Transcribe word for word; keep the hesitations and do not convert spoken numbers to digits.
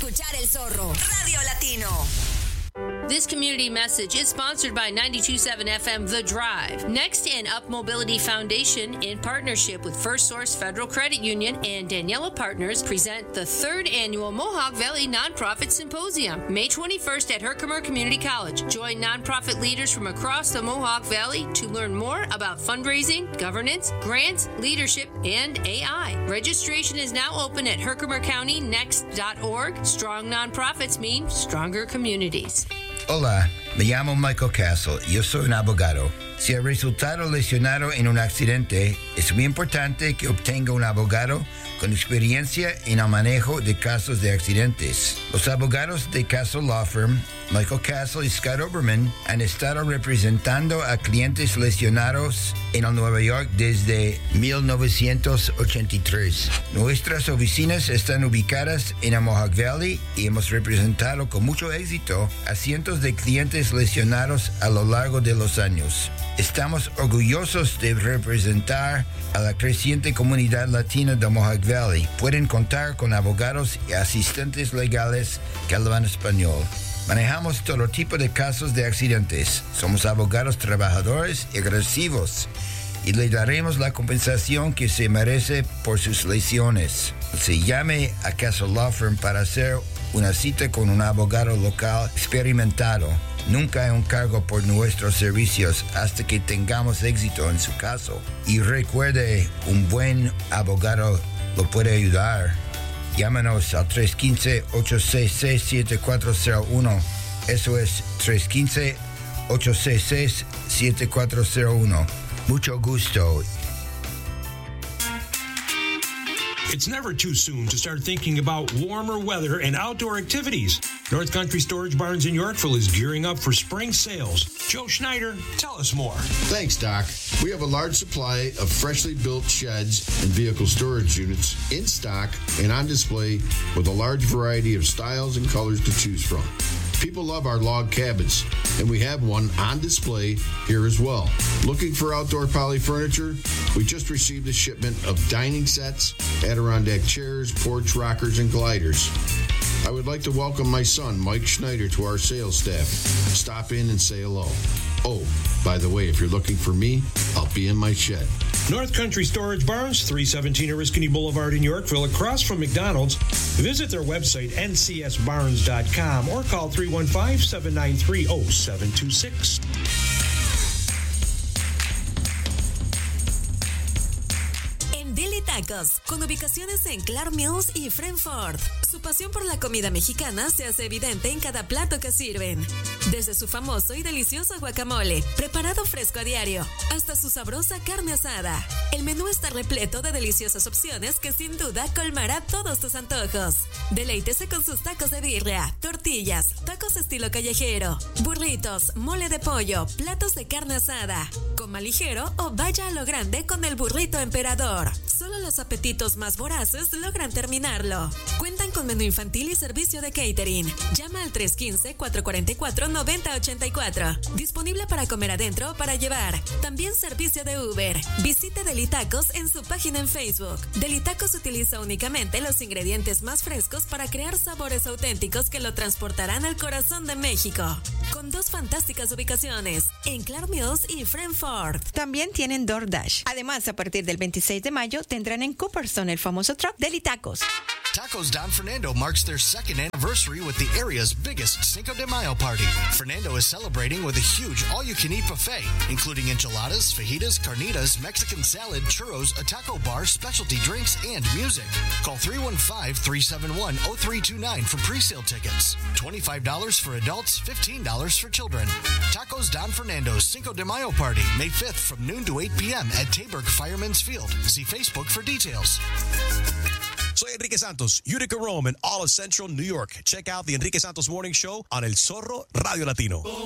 escuchar El Zorro, Radio Latino. This community message is sponsored by ninety-two point seven F M The Drive. Next and Up Mobility Foundation, in partnership with First Source Federal Credit Union and Daniela Partners, present the third annual Mohawk Valley Nonprofit Symposium, May twenty-first at Herkimer Community College. Join nonprofit leaders from across the Mohawk Valley to learn more about fundraising, governance, grants, leadership, and A I. Registration is now open at herkimer county next dot org. Strong nonprofits mean stronger communities. Hola, me llamo Michael Castle y yo soy un abogado. Si ha resultado lesionado en un accidente, es muy importante que obtenga un abogado con experiencia en el manejo de casos de accidentes. Los abogados de Castle Law Firm, Michael Castle y Scott Oberman, han estado representando a clientes lesionados en el Nueva York desde mil novecientos ochenta y tres. Nuestras oficinas están ubicadas en el Mohawk Valley y hemos representado con mucho éxito a cientos de clientes lesionados a lo largo de los años. Estamos orgullosos de representar a la creciente comunidad latina de Mohawk Valley. Pueden contar con abogados y asistentes legales que hablan español. Manejamos todo tipo de casos de accidentes. Somos abogados trabajadores y agresivos y le daremos la compensación que se merece por sus lesiones. Se llame a Castle Law Firm para hacer una cita con un abogado local experimentado. Nunca hay un cargo por nuestros servicios hasta que tengamos éxito en su caso. Y recuerde, un buen abogado lo puede ayudar. Llámanos al tres uno cinco, ocho seis seis, siete cuatro cero uno. Eso es tres uno cinco, ocho seis seis, siete cuatro cero uno. Mucho gusto. It's never too soon to start thinking about warmer weather and outdoor activities. North Country Storage Barns in Yorkville is gearing up for spring sales. Joe Schneider, tell us more. Thanks, Doc. We have a large supply of freshly built sheds and vehicle storage units in stock and on display with a large variety of styles and colors to choose from. People love our log cabins, and we have one on display here as well. Looking for outdoor poly furniture? We just received a shipment of dining sets, Adirondack chairs, porch rockers, and gliders. I would like to welcome my son, Mike Schneider, to our sales staff. Stop in and say hello. Oh, by the way, if you're looking for me, I'll be in my shed. North Country Storage Barns, three seventeen Oriskany Boulevard in Yorkville, across from McDonald's. Visit their website, n c s barns dot com, or call three one five, seven nine three, zero seven two six. Tacos, con ubicaciones en Clark Mills y Frankfort. Su pasión por la comida mexicana se hace evidente en cada plato que sirven. Desde su famoso y delicioso guacamole, preparado fresco a diario, hasta su sabrosa carne asada. El menú está repleto de deliciosas opciones que sin duda colmará todos tus antojos. Deleítese con sus tacos de birria, tortillas, tacos estilo callejero, burritos, mole de pollo, platos de carne asada. Coma ligero o vaya a lo grande con el burrito emperador. Solo los apetitos más voraces logran terminarlo. Cuentan con menú infantil y servicio de catering. Llama al tres uno cinco, cuatro cuatro cuatro, nueve cero ocho cuatro. Disponible para comer adentro o para llevar. También servicio de Uber. Visite Delitacos en su página en Facebook. Delitacos utiliza únicamente los ingredientes más frescos para crear sabores auténticos que lo transportarán al corazón de México. Con dos fantásticas ubicaciones, en Clark Mills y Frankfort. También tienen DoorDash. Además, a partir del veintiséis de mayo tendrán en Cooperstown el famoso truck Delitacos. Tacos Don Fernando marks their second anniversary with the area's biggest Cinco de Mayo party. Fernando is celebrating with a huge all-you-can-eat buffet, including enchiladas, fajitas, carnitas, Mexican salad, churros, a taco bar, specialty drinks, and music. Call three one five, three seven one, zero three two nine for pre-sale tickets. twenty-five dollars for adults, fifteen dollars for children. Tacos Don Fernando's Cinco de Mayo party, May fifth from noon to eight p.m. at Taberg Fireman's Field. See Facebook for details. Soy Enrique Santos, Utica Rome, and all of Central New York. Check out the Enrique Santos Morning Show on El Zorro Radio Latino.